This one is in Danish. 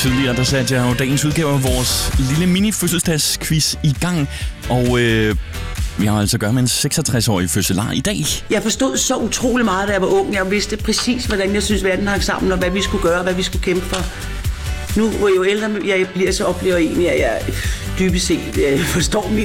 tidligere, der satte jeg jo dagens udgave af vores lille mini-fødselsdagsquiz i gang. Og vi har altså at gøre med en 66-årig fødselar i dag. Jeg forstod så utrolig meget, da jeg var ung. Jeg vidste præcis, hvordan jeg synes, verden hang sammen, og hvad vi skulle gøre, og hvad vi skulle kæmpe for. Nu, hvor jo ældre jeg bliver, så oplever jeg egentlig, at jeg dybest set forstår min